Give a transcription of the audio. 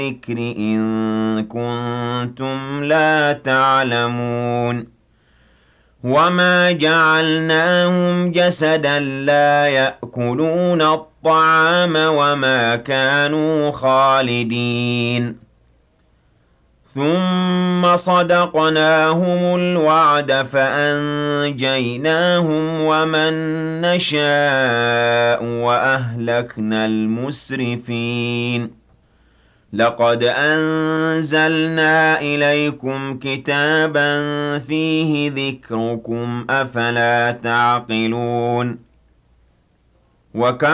الذِّكْرِ إِن كُنتُمْ لَا تَعْلَمُونَ وَمَا جَعَلْنَاهُمْ جَسَدًا لَّا يَأْكُلُونَ الطَّعَامَ وَمَا كَانُوا خَالِدِينَ ثُمَّ صَدَقْنَاهُمُ الْوَعْدَ فَأَنجَيْنَاهُمْ وَمَن نَّشَاءُ وَأَهْلَكْنَا الْمُسْرِفِينَ لَقَدْ أَنزَلْنَا إِلَيْكُمْ كِتَابًا فِيهِ ذِكْرُكُمْ ۖ أَفَلَا تَعْقِلُونَ